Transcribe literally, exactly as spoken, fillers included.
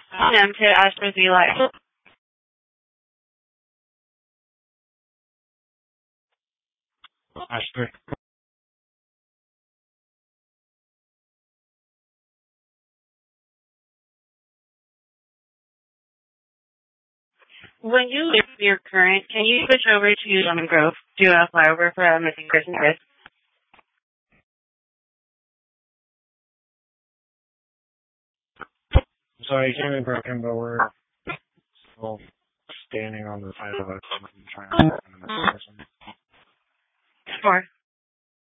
Them to Ashford V Live. Ashford. When you leave your current, can you switch over to Lemon Grove to a flyover for a missing person case? Sorry, I can't be broken, but we're still standing on the side of a trying to find a missing person. Four.